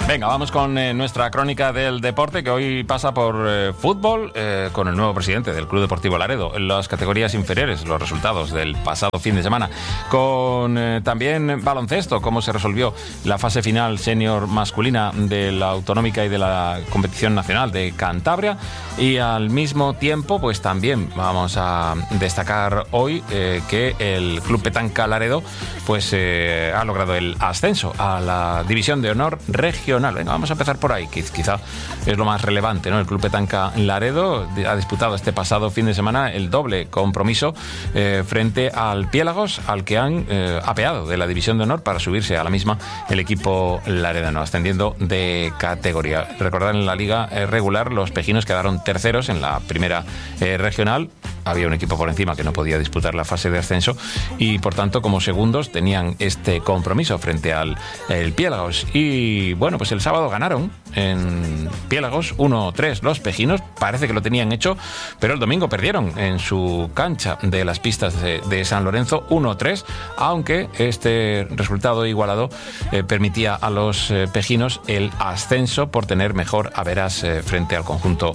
Venga, vamos con nuestra crónica del deporte, que hoy pasa por fútbol, con el nuevo presidente del Club Deportivo Laredo, en las categorías inferiores, los resultados del pasado fin de semana, con también baloncesto, cómo se resolvió la fase final senior masculina de la autonómica y de la competición nacional de Cantabria, y al mismo tiempo pues también vamos a destacar hoy que el Club Petanca Laredo pues ha logrado el ascenso a la División de Honor Regional. Venga, vamos a empezar por ahí, que quizá es lo más relevante, ¿no? El Club Petanca Laredo ha disputado este pasado fin de semana el doble compromiso frente al Piélagos, al que han apeado de la División de Honor para subirse a la misma el equipo laredano, ascendiendo de categoría. Recordar, en la liga regular los pejinos quedaron terceros en la primera regional. Había un equipo por encima que no podía disputar la fase de ascenso y, por tanto, como segundos tenían este compromiso frente al Piélagos. Y bueno, pues el sábado ganaron en Piélagos 1-3 los pejinos. Parece que lo tenían hecho, pero el domingo perdieron en su cancha de las pistas de San Lorenzo 1-3, aunque este resultado igualado permitía a los pejinos el ascenso por tener mejor averas frente al conjunto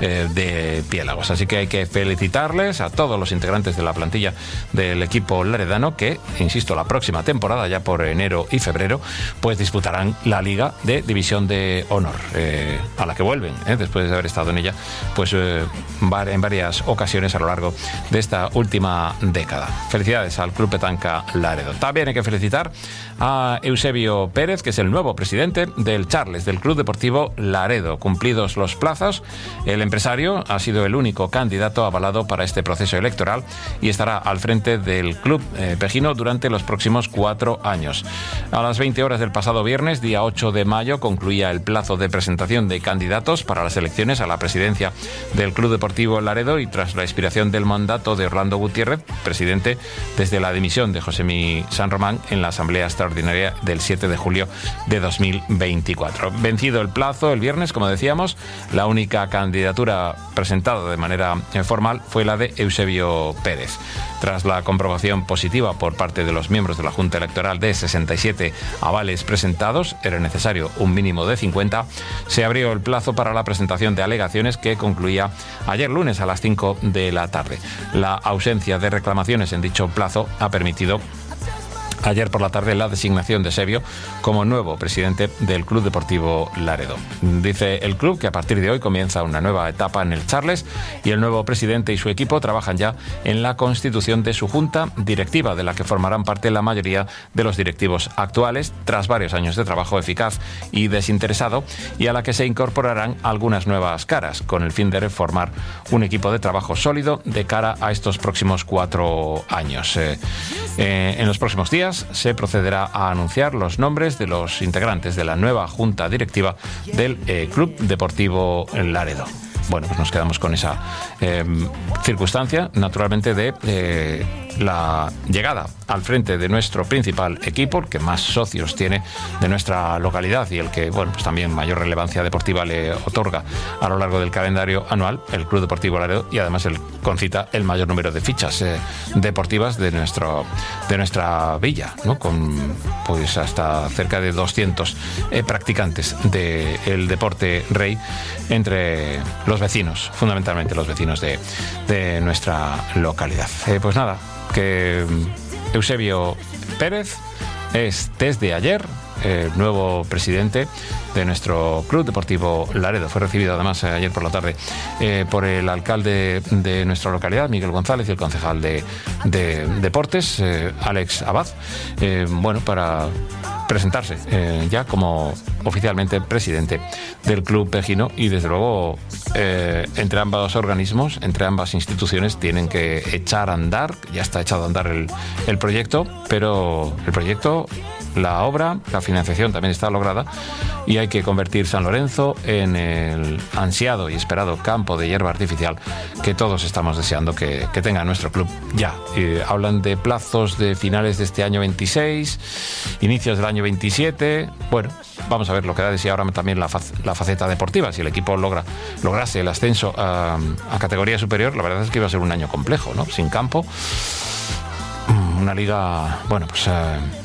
de Piélagos. Así que hay que felicitarles a todos los integrantes de la plantilla del equipo laredano que, insisto, la próxima temporada, ya por enero y febrero, pues disputarán la Liga de División de Honor, a la que vuelven, después de haber estado en ella pues en varias ocasiones a lo largo de esta última década. Felicidades al Club Petanca Laredo. También hay que felicitar a Eusebio Pérez, que es el nuevo presidente del Charles, del Club Deportivo Laredo. Cumplidos los plazos, el empresario ha sido el único candidato avalado para este proceso electoral y estará al frente del club pejino durante los próximos 4 años. A las 20 horas del pasado viernes, día 8 de mayo, concluía el plazo de presentación de candidatos para las elecciones a la presidencia del Club Deportivo Laredo, y tras la expiración del mandato de Orlando Gutiérrez, presidente, desde la dimisión de Josemi San Román en la asamblea extraordinaria del 7 de julio de 2024. Vencido el plazo el viernes, como decíamos, la única candidatura presentada de manera formal fue la de Eusebio Pérez. Tras la comprobación positiva por parte de los miembros de la Junta Electoral de 67 avales presentados, era necesario un mínimo de 50, se abrió el plazo para la presentación de alegaciones, que concluía ayer lunes a las 5 de la tarde. La ausencia de reclamaciones en dicho plazo ha permitido ayer por la tarde la designación de Eusebio como nuevo presidente del Club Deportivo Laredo. Dice el club que a partir de hoy comienza una nueva etapa en el Charles, y el nuevo presidente y su equipo trabajan ya en la constitución de su junta directiva, de la que formarán parte la mayoría de los directivos actuales, tras varios años de trabajo eficaz y desinteresado, y a la que se incorporarán algunas nuevas caras, con el fin de reformar un equipo de trabajo sólido de cara a estos próximos 4 años. En los próximos días se procederá a anunciar los nombres de los integrantes de la nueva junta directiva del Club Deportivo Laredo. Bueno, pues nos quedamos con esa circunstancia, naturalmente, de la llegada al frente de nuestro principal equipo, el que más socios tiene de nuestra localidad y el que, bueno, pues también mayor relevancia deportiva le otorga a lo largo del calendario anual, el Club Deportivo Laredo, y además concita el mayor número de fichas deportivas de nuestra villa, ¿no? Con pues hasta cerca de 200 practicantes del deporte rey entre los vecinos, fundamentalmente los vecinos de nuestra localidad. Pues nada, que Eusebio Pérez es desde ayer el nuevo presidente de nuestro Club Deportivo Laredo. Fue recibido además ayer por la tarde por el alcalde de nuestra localidad, Miguel González, y el concejal de Deportes, Alex Abad, para presentarse ya como oficialmente presidente del Club Pejino. Y desde luego entre ambos organismos, entre ambas instituciones, tienen que echar a andar, ya está echado a andar el proyecto, pero el proyecto, la obra, la financiación también está lograda, y hay que convertir San Lorenzo en el ansiado y esperado campo de hierba artificial que todos estamos deseando que tenga nuestro club ya. Hablan de plazos de finales de este año 26, inicios del año 27. Bueno, vamos a ver lo que da de sí ahora también la faceta deportiva. Si el equipo lograse el ascenso a categoría superior, la verdad es que iba a ser un año complejo, ¿no? Sin campo, una liga,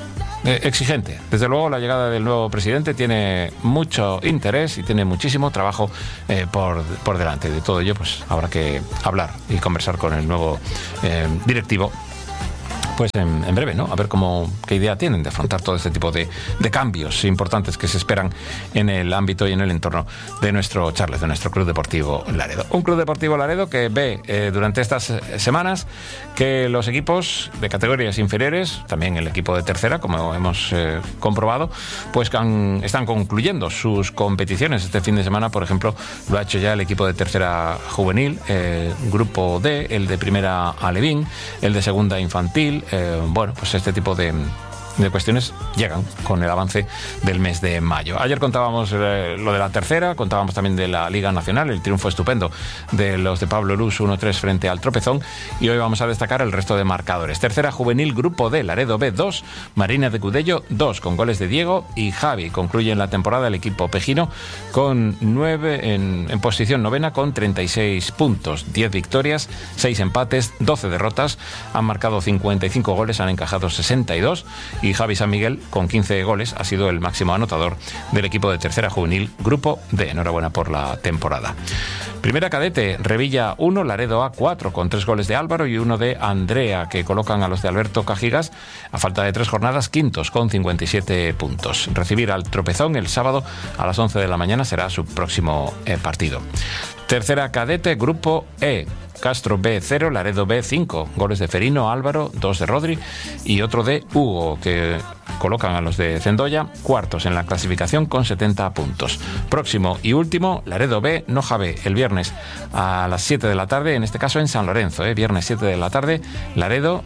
exigente. Desde luego, la llegada del nuevo presidente tiene mucho interés y tiene muchísimo trabajo por delante. De todo ello, pues habrá que hablar y conversar con el nuevo directivo, pues en breve, ¿no? A ver qué idea tienen de afrontar todo este tipo de cambios importantes que se esperan en el ámbito y en el entorno de nuestro Charles, de nuestro Club Deportivo Laredo. Un Club Deportivo Laredo que ve durante estas semanas que los equipos de categorías inferiores, también el equipo de tercera, como hemos comprobado, pues están concluyendo sus competiciones. Este fin de semana, por ejemplo, lo ha hecho ya el equipo de tercera juvenil, grupo D, el de primera alevín, el de segunda infantil. Bueno, pues este tipo de cuestiones llegan con el avance del mes de mayo. Ayer contábamos lo de la tercera, contábamos también de la Liga Nacional, el triunfo estupendo de los de Pablo Luz 1-3 frente al Tropezón, y hoy vamos a destacar el resto de marcadores. Tercera juvenil, grupo D, Laredo B 2, Marina de Cudello 2, con goles de Diego y Javi. Concluye en la temporada el equipo pejino con 9 en posición novena con 36 puntos, 10 victorias, 6 empates, 12 derrotas, han marcado 55 goles, han encajado 62, y Javi San Miguel, con 15 goles, ha sido el máximo anotador del equipo de tercera juvenil, grupo D. Enhorabuena por la temporada. Primera cadete, Revilla 1, Laredo A 4, con 3 goles de Álvaro y 1 de Andrea, que colocan a los de Alberto Cajigas, a falta de 3 jornadas, quintos con 57 puntos. Recibir al Tropezón el sábado a las 11 de la mañana será su próximo partido. Tercera cadete, grupo E, Castro B 0, Laredo B 5, goles de Ferino, Álvaro, 2 de Rodri y otro de Hugo, que colocan a los de Cendoya cuartos en la clasificación con 70 puntos. Próximo y último, Laredo B, Noja B, el viernes a las 7 de la tarde, en este caso en San Lorenzo, viernes 7 de la tarde, Laredo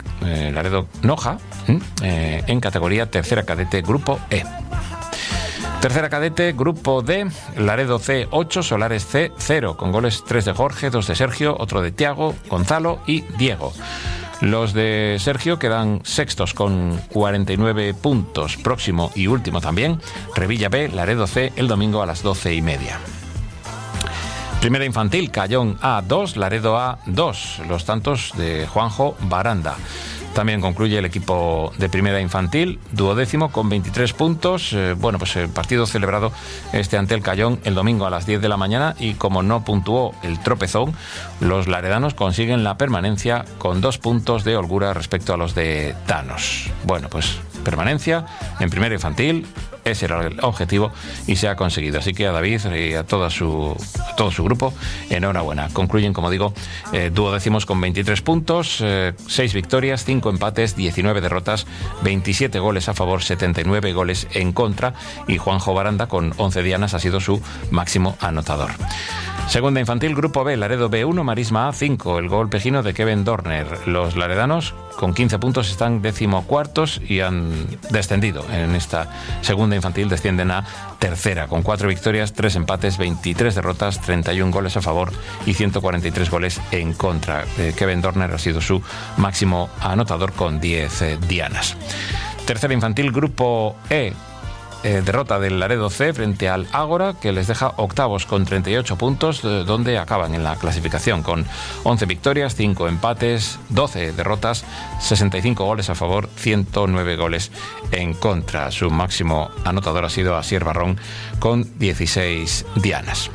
Noja, en categoría tercera cadete, grupo E. Tercera cadete, grupo D, Laredo C 8, Solares C 0, con goles 3 de Jorge, 2 de Sergio, otro de Tiago, Gonzalo y Diego. Los de Sergio quedan sextos con 49 puntos. Próximo y último también, Revilla B, Laredo C, el domingo a las 12:30. Primera infantil, Cayón A 2, Laredo A 2, los tantos de Juanjo Baranda. También concluye el equipo de primera infantil, duodécimo, con 23 puntos. Bueno, pues el partido celebrado ante el Cayón el domingo a las 10 de la mañana, y como no puntuó el Tropezón, los laredanos consiguen la permanencia con 2 puntos de holgura respecto a los de Thanos. Bueno, pues permanencia en primera infantil, ese era el objetivo y se ha conseguido. Así que a David y a todo su grupo, enhorabuena. Concluyen, como digo, duodécimos con 23 puntos, 6 victorias, 5 empates, 19 derrotas, 27 goles a favor, 79 goles en contra, y Juanjo Baranda con 11 dianas ha sido su máximo anotador. Segunda infantil, grupo B, Laredo B1, Marisma A 5, el gol pejino de Kevin Dorner. Los laredanos con 15 puntos están 14º y han descendido. En esta segunda infantil descienden a tercera, con 4 victorias, 3 empates, 23 derrotas, 31 goles a favor y 143 goles en contra. Kevin Dorner ha sido su máximo anotador con 10 dianas. Tercera infantil, grupo E, derrota del Laredo C frente al Ágora, que les deja octavos con 38 puntos, donde acaban en la clasificación con 11 victorias, 5 empates, 12 derrotas, 65 goles a favor, 109 goles en contra. Su máximo anotador ha sido Asier Barrón con 16 dianas.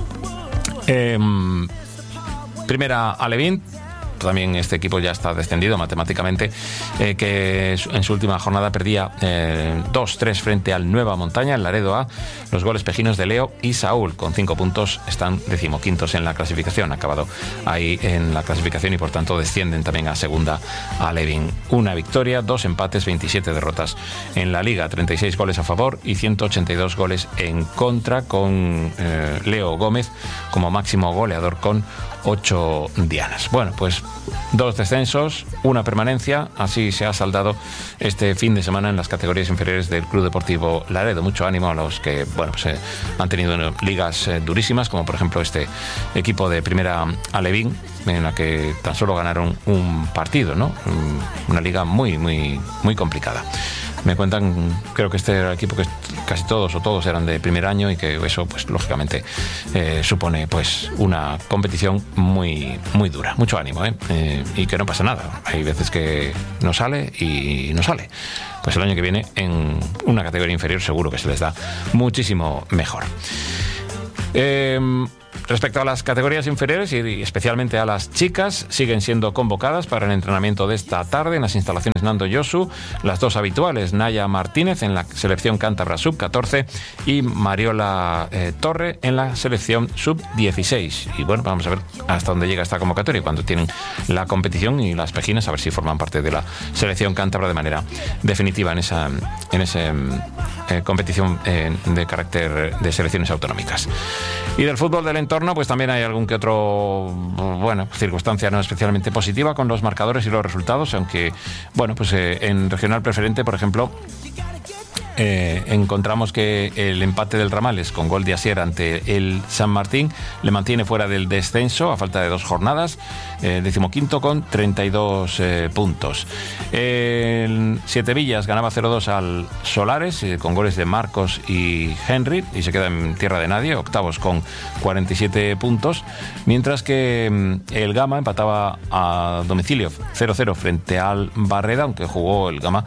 Primera alevín. También este equipo ya está descendido matemáticamente, que en su última jornada perdía 2-3 frente al Nueva Montaña, el Laredo A. Los goles pejinos de Leo y Saúl, con 5 puntos, están 15º en la clasificación. Acabado ahí en la clasificación y por tanto descienden también a segunda alevín. 1 victoria, 2 empates, 27 derrotas en la liga, 36 goles a favor y 182 goles en contra, con Leo Gómez como máximo goleador con 8 dianas. Bueno, pues 2 descensos, 1 permanencia. Así se ha saldado este fin de semana en las categorías inferiores del Club Deportivo Laredo. Mucho ánimo a los que, bueno, pues han tenido ligas durísimas, como por ejemplo este equipo de primera alevín, en la que tan solo ganaron un partido, ¿no? Una liga muy, muy, muy complicada. Me cuentan, creo que este era el equipo que casi todos o todos eran de primer año y que eso, pues lógicamente, supone pues una competición muy, muy dura. Mucho ánimo, y que no pasa nada. Hay veces que no sale y no sale. Pues el año que viene en una categoría inferior seguro que se les da muchísimo mejor. Respecto a las categorías inferiores y especialmente a las chicas, siguen siendo convocadas para el entrenamiento de esta tarde en las instalaciones Nando Yosu, las dos habituales, Naya Martínez en la selección cántabra sub-14 y Mariola Torre en la selección sub-16. Y bueno, vamos a ver hasta dónde llega esta convocatoria cuando tienen la competición y las pejinas, a ver si forman parte de la selección cántabra de manera definitiva en esa competición de carácter de selecciones autonómicas. Y del fútbol del entorno, pues también hay algún que otro, circunstancia no especialmente positiva con los marcadores y los resultados, aunque, pues en regional preferente, por ejemplo, encontramos que el empate del Ramales con gol de Asier ante el San Martín le mantiene fuera del descenso a falta de 2 jornadas, 15º con 32 puntos. El Siete Villas ganaba 0-2 al Solares con goles de Marcos y Henry y se queda en tierra de nadie, octavos con 47 puntos, mientras que el Gama empataba a domicilio 0-0 frente al Barreda, aunque jugó el Gama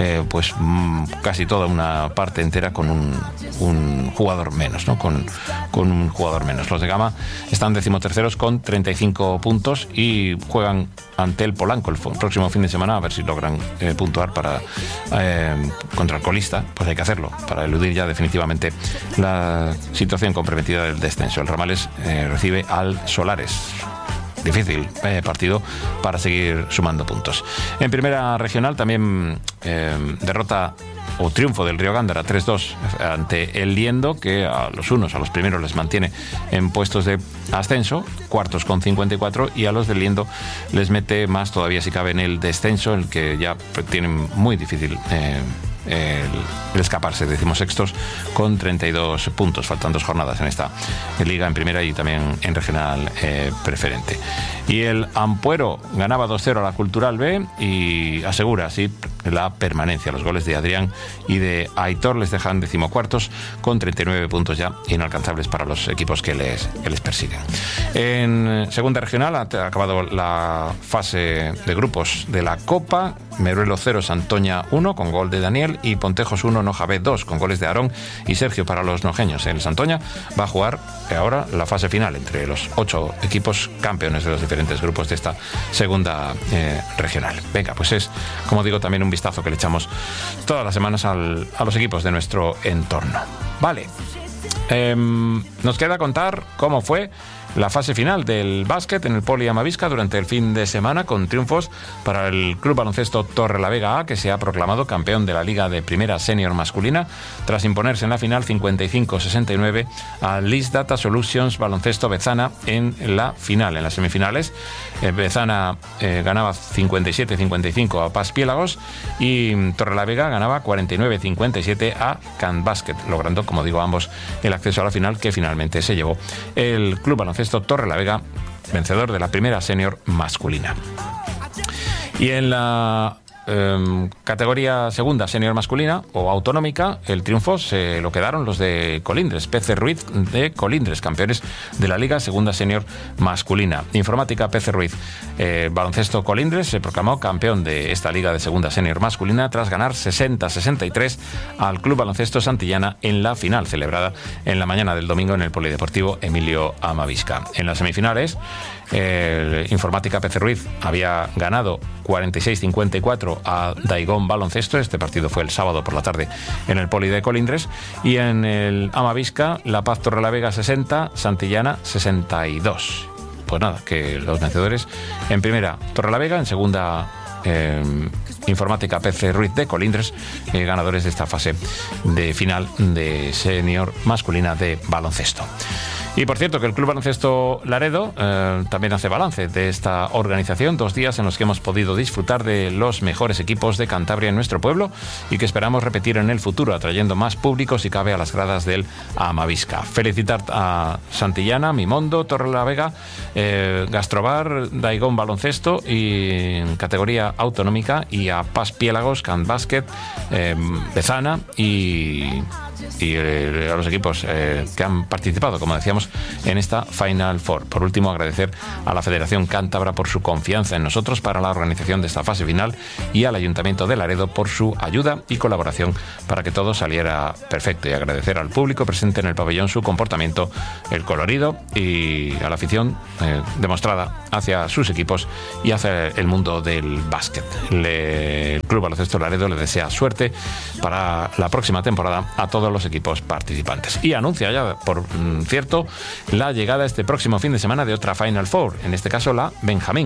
casi toda una parte entera con un jugador menos, ¿no? Con un jugador menos. Los de Gama están 13º con 35 puntos y juegan ante el Polanco el próximo fin de semana, a ver si logran puntuar para contra el colista. Pues hay que hacerlo para eludir ya definitivamente la situación comprometida del descenso. El Ramales recibe al Solares. Difícil partido para seguir sumando puntos. En primera regional también derrota o triunfo del Río Gándara 3-2 ante el Liendo, que a los primeros les mantiene en puestos de ascenso, cuartos con 54, y a los del Liendo les mete más todavía si cabe en el descenso, el que ya tienen muy difícil el escaparse, decimosextos con 32 puntos. Faltan 2 jornadas en esta liga, en primera y también en regional preferente. Y el Ampuero ganaba 2-0 a la Cultural B y asegura así la permanencia. Los goles de Adrián y de Aitor les dejan 14º con 39 puntos ya inalcanzables para los equipos que les persiguen. En segunda regional ha acabado la fase de grupos de la Copa. Meruelo 0, Santoña 1 con gol de Daniel y Pontejos 1, Noja B 2 con goles de Aarón y Sergio para los nojeños. El Santoña va a jugar ahora la fase final entre los 8 equipos campeones de los diferentes grupos de esta segunda regional. Venga, pues es, como digo, también un vistazo que le echamos todas las semanas a los equipos de nuestro entorno. Vale, nos queda contar cómo fue la fase final del básquet en el Poli Amavisca durante el fin de semana, con triunfos para el Club Baloncesto Torrelavega A, que se ha proclamado campeón de la Liga de Primera Senior Masculina tras imponerse en la final 55-69 a List Data Solutions Baloncesto Bezana en la final. En las semifinales, Bezana ganaba 57-55 a Paz Piélagos y Torrelavega ganaba 49-57 a Can Basket, logrando, como digo, ambos el acceso a la final, que finalmente se llevó el Club Baloncesto Torrelavega, vencedor de la primera senior masculina. Y en la categoría segunda senior masculina o autonómica, el triunfo se lo quedaron los de Colindres, PC Ruiz de Colindres, campeones de la Liga Segunda Senior Masculina. Informática PC Ruiz, Baloncesto Colindres se proclamó campeón de esta Liga de Segunda Senior Masculina tras ganar 60-63 al Club Baloncesto Santillana en la final celebrada en la mañana del domingo en el Polideportivo Emilio Amavisca. En las semifinales, Informática PC Ruiz había ganado 46-54 a Daigón Baloncesto. Este partido fue el sábado por la tarde en el Poli de Colindres. Y en el Amavisca, La Paz Torrelavega 60, Santillana 62. Pues nada, que los vencedores en primera Torrelavega, en segunda Informática PC Ruiz de Colindres, ganadores de esta fase de final de senior masculina de baloncesto. Y por cierto, que el Club Baloncesto Laredo también hace balance de esta organización, 2 días en los que hemos podido disfrutar de los mejores equipos de Cantabria en nuestro pueblo y que esperamos repetir en el futuro, atrayendo más público si cabe a las gradas del Amavisca. Felicitar a Santillana, Mimondo, Torrelavega, Gastrobar, Daigón Baloncesto y en categoría autonómica, y Valencia Paspiélagos, Can Basket, Bezana y a los equipos que han participado, como decíamos, en esta Final Four. Por último, agradecer a la Federación Cántabra por su confianza en nosotros para la organización de esta fase final y al Ayuntamiento de Laredo por su ayuda y colaboración para que todo saliera perfecto, y agradecer al público presente en el pabellón su comportamiento, el colorido, y a la afición demostrada hacia sus equipos y hacia el mundo del básquet. El Club Baloncesto Laredo le desea suerte para la próxima temporada a todos los equipos participantes, y anuncia ya, por cierto, la llegada este próximo fin de semana de otra Final Four, en este caso la Benjamín.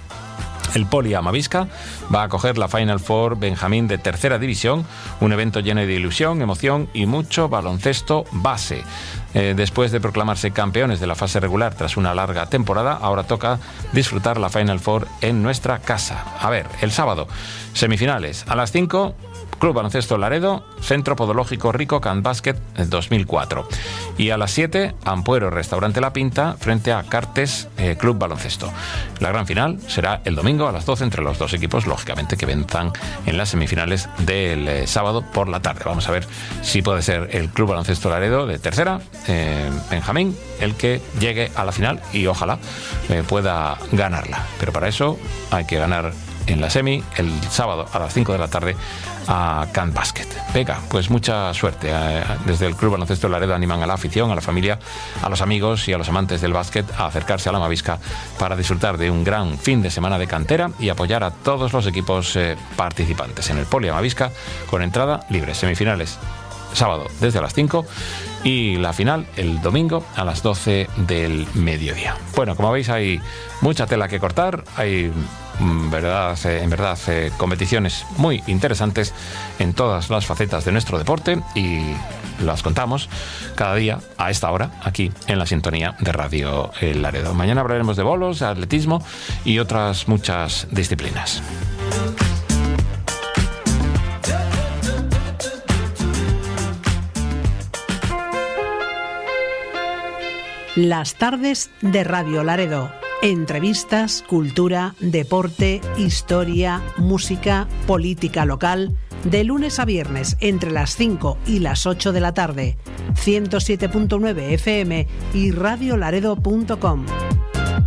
El Poli Amavisca va a acoger la Final Four Benjamín de tercera división, un evento lleno de ilusión, emoción y mucho baloncesto base. Después de proclamarse campeones de la fase regular tras una larga temporada, ahora toca disfrutar la Final Four en nuestra casa. A ver, el sábado, semifinales a las 5, Club Baloncesto Laredo, Centro Podológico Rico Can Basket 2004. Y a las 7, Ampuero Restaurante La Pinta frente a Cartes Club Baloncesto. La gran final será el domingo a las 12 entre los dos equipos, lógicamente, que venzan en las semifinales del sábado por la tarde. Vamos a ver si puede ser el Club Baloncesto Laredo de tercera, Benjamín, el que llegue a la final, y ojalá pueda ganarla. Pero para eso hay que ganar en la semi el sábado a las 5 de la tarde a Can Basket. Venga, pues mucha suerte. Desde el Club Baloncesto Laredo animan a la afición, a la familia, a los amigos y a los amantes del básquet a acercarse a la Amavisca para disfrutar de un gran fin de semana de cantera y apoyar a todos los equipos participantes en el Poli Amavisca, con entrada libre. Semifinales sábado desde las 5 y la final el domingo a las 12 del mediodía. Bueno, como veis, hay mucha tela que cortar, hay en verdad competiciones muy interesantes en todas las facetas de nuestro deporte, y las contamos cada día a esta hora aquí en la sintonía de Radio Laredo. Mañana hablaremos de bolos, de atletismo y otras muchas disciplinas. Las tardes de Radio Laredo. Entrevistas, cultura, deporte, historia, música, política local. De lunes a viernes entre las 5 y las 8 de la tarde. 107.9 FM y radiolaredo.com.